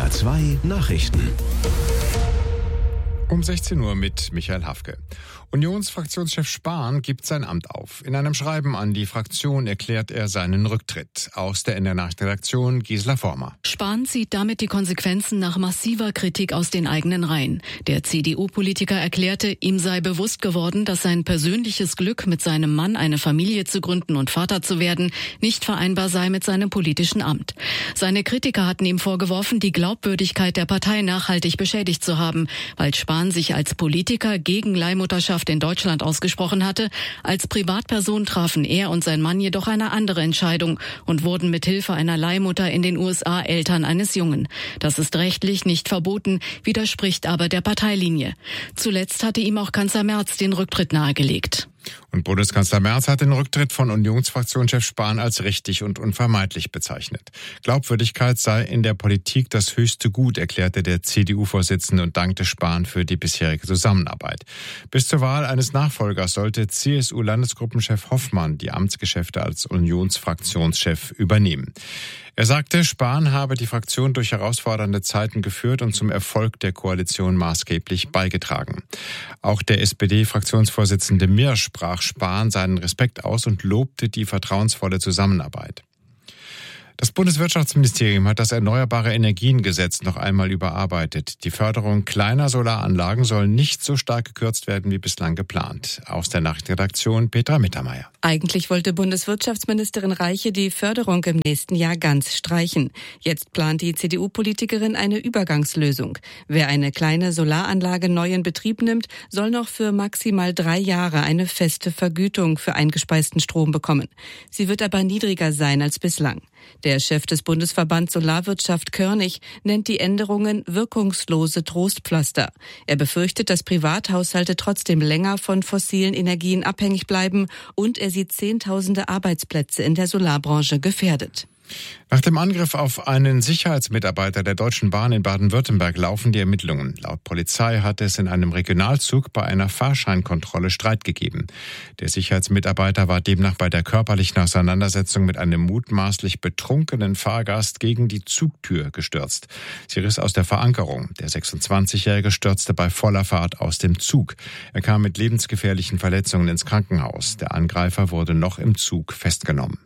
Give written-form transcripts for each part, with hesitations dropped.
NDR 2 Nachrichten. Um 16 Uhr mit Michael Hafke. Unionsfraktionschef Spahn gibt sein Amt auf. In einem Schreiben an die Fraktion erklärt er seinen Rücktritt. Aus der NDR-Nachrichtenredaktion Gisela Former. Spahn zieht damit die Konsequenzen nach massiver Kritik aus den eigenen Reihen. Der CDU-Politiker erklärte, ihm sei bewusst geworden, dass sein persönliches Glück, mit seinem Mann eine Familie zu gründen und Vater zu werden, nicht vereinbar sei mit seinem politischen Amt. Seine Kritiker hatten ihm vorgeworfen, die Glaubwürdigkeit der Partei nachhaltig beschädigt zu haben, weil Spahn sich als Politiker gegen Leihmutterschaft in Deutschland ausgesprochen hatte. Als Privatperson trafen er und sein Mann jedoch eine andere Entscheidung und wurden mit Hilfe einer Leihmutter in den USA Eltern eines Jungen. Das ist rechtlich nicht verboten, widerspricht aber der Parteilinie. Zuletzt hatte ihm auch Kanzler Merz den Rücktritt nahegelegt. Und Bundeskanzler Merz hat den Rücktritt von Unionsfraktionschef Spahn als richtig und unvermeidlich bezeichnet. Glaubwürdigkeit sei in der Politik das höchste Gut, erklärte der CDU-Vorsitzende und dankte Spahn für die bisherige Zusammenarbeit. Bis zur Wahl eines Nachfolgers sollte CSU-Landesgruppenchef Hoffmann die Amtsgeschäfte als Unionsfraktionschef übernehmen. Er sagte, Spahn habe die Fraktion durch herausfordernde Zeiten geführt und zum Erfolg der Koalition maßgeblich beigetragen. Auch der SPD-Fraktionsvorsitzende Mirsch sprach Spahn seinen Respekt aus und lobte die vertrauensvolle Zusammenarbeit. Das Bundeswirtschaftsministerium hat das Erneuerbare Energien-Gesetz noch einmal überarbeitet. Die Förderung kleiner Solaranlagen soll nicht so stark gekürzt werden wie bislang geplant. Aus der Nachrichtenredaktion Petra Mittermeier. Eigentlich wollte Bundeswirtschaftsministerin Reiche die Förderung im nächsten Jahr ganz streichen. Jetzt plant die CDU-Politikerin eine Übergangslösung. Wer eine kleine Solaranlage neu in Betrieb nimmt, soll noch für maximal 3 Jahre eine feste Vergütung für eingespeisten Strom bekommen. Sie wird aber niedriger sein als bislang. Der Chef des Bundesverbands Solarwirtschaft Körnig nennt die Änderungen wirkungslose Trostpflaster. Er befürchtet, dass Privathaushalte trotzdem länger von fossilen Energien abhängig bleiben und er sieht Zehntausende Arbeitsplätze in der Solarbranche gefährdet. Nach dem Angriff auf einen Sicherheitsmitarbeiter der Deutschen Bahn in Baden-Württemberg laufen die Ermittlungen. Laut Polizei hat es in einem Regionalzug bei einer Fahrscheinkontrolle Streit gegeben. Der Sicherheitsmitarbeiter war demnach bei der körperlichen Auseinandersetzung mit einem mutmaßlich betrunkenen Fahrgast gegen die Zugtür gestürzt. Sie riss aus der Verankerung. Der 26-Jährige stürzte bei voller Fahrt aus dem Zug. Er kam mit lebensgefährlichen Verletzungen ins Krankenhaus. Der Angreifer wurde noch im Zug festgenommen.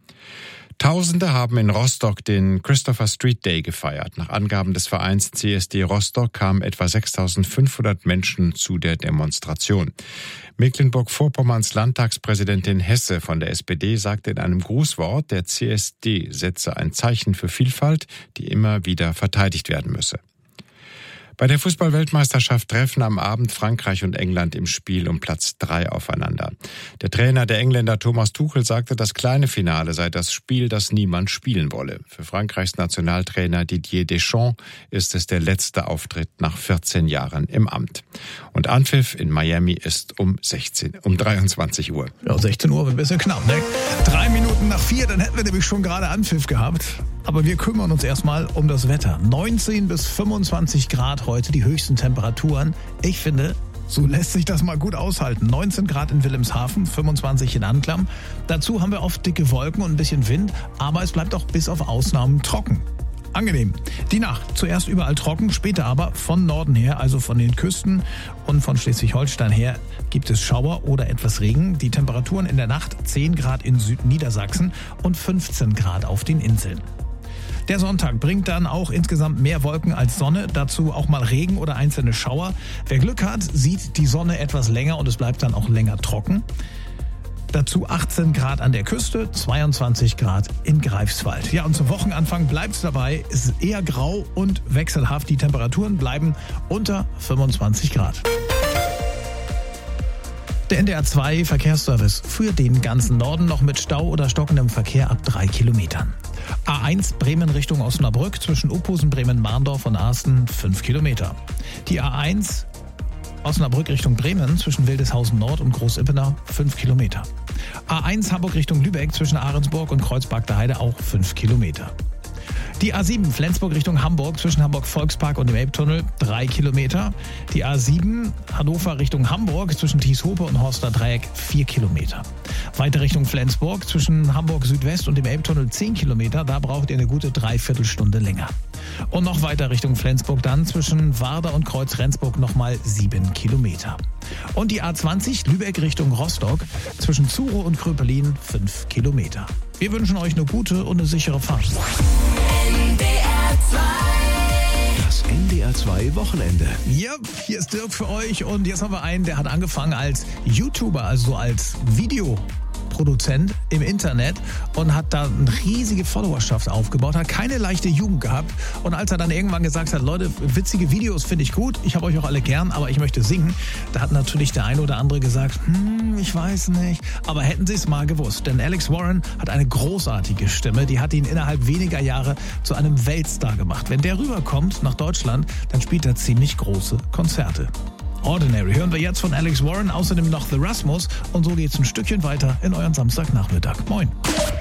Tausende haben in Rostock den Christopher Street Day gefeiert. Nach Angaben des Vereins CSD Rostock kamen etwa 6.500 Menschen zu der Demonstration. Mecklenburg-Vorpommerns Landtagspräsidentin Hesse von der SPD sagte in einem Grußwort, der CSD setze ein Zeichen für Vielfalt, die immer wieder verteidigt werden müsse. Bei der Fußball-Weltmeisterschaft treffen am Abend Frankreich und England im Spiel um Platz 3 aufeinander. Der Trainer der Engländer Thomas Tuchel sagte, das kleine Finale sei das Spiel, das niemand spielen wolle. Für Frankreichs Nationaltrainer Didier Deschamps ist es der letzte Auftritt nach 14 Jahren im Amt. Und Anpfiff in Miami ist um 23 Uhr. Ja, 16 Uhr, ein bisschen knapp, ne? 3 Minuten nach 4, dann hätten wir nämlich schon gerade Anpfiff gehabt. Aber wir kümmern uns erstmal um das Wetter. 19 bis 25 Grad heute, die höchsten Temperaturen. Ich finde, so lässt sich das mal gut aushalten. 19 Grad in Wilhelmshaven, 25 in Anklam. Dazu haben wir oft dicke Wolken und ein bisschen Wind, aber es bleibt auch bis auf Ausnahmen trocken. Angenehm. Die Nacht zuerst überall trocken, später aber von Norden her, also von den Küsten und von Schleswig-Holstein her, gibt es Schauer oder etwas Regen. Die Temperaturen in der Nacht 10 Grad in Südniedersachsen und 15 Grad auf den Inseln. Der Sonntag bringt dann auch insgesamt mehr Wolken als Sonne, dazu auch mal Regen oder einzelne Schauer. Wer Glück hat, sieht die Sonne etwas länger und es bleibt dann auch länger trocken. Dazu 18 Grad an der Küste, 22 Grad in Greifswald. Ja, und zum Wochenanfang bleibt es dabei. Es ist eher grau und wechselhaft. Die Temperaturen bleiben unter 25 Grad. Der NDR 2 Verkehrsservice für den ganzen Norden noch mit Stau oder stockendem Verkehr ab 3 Kilometern. A1 Bremen Richtung Osnabrück zwischen Uphusen, Bremen-Marndorf und Arsten 5 Kilometer. Die A1 Osnabrück Richtung Bremen zwischen Wildeshausen Nord und Großippenau 5 Kilometer. A1 Hamburg Richtung Lübeck zwischen Ahrensburg und Kreuzberg der Heide auch 5 Kilometer. Die A7 Flensburg Richtung Hamburg zwischen Hamburg Volkspark und dem Elbtunnel 3 Kilometer. Die A7 Hannover Richtung Hamburg zwischen Thieshope und Horster Dreieck 4 Kilometer. Weiter Richtung Flensburg zwischen Hamburg Südwest und dem Elbtunnel 10 Kilometer. Da braucht ihr eine gute Dreiviertelstunde länger. Und noch weiter Richtung Flensburg dann zwischen Warder und Kreuz-Rendsburg nochmal 7 Kilometer. Und die A20 Lübeck Richtung Rostock zwischen Zuro und Kröpelin 5 Kilometer. Wir wünschen euch eine gute und eine sichere Fahrt. Das NDR 2 Wochenende. Ja, hier ist Dirk für euch und jetzt haben wir einen, der hat angefangen als YouTuber, also als Videoproduzent im Internet und hat da eine riesige Followerschaft aufgebaut, hat keine leichte Jugend gehabt und als er dann irgendwann gesagt hat, Leute, witzige Videos finde ich gut, ich habe euch auch alle gern, aber ich möchte singen, da hat natürlich der eine oder andere gesagt, ich weiß nicht, aber hätten Sie es mal gewusst, denn Alex Warren hat eine großartige Stimme, die hat ihn innerhalb weniger Jahre zu einem Weltstar gemacht. Wenn der rüberkommt nach Deutschland, dann spielt er ziemlich große Konzerte. Ordinary hören wir jetzt von Alex Warren, außerdem noch The Rasmus und so geht's ein Stückchen weiter in euren Samstagnachmittag. Moin.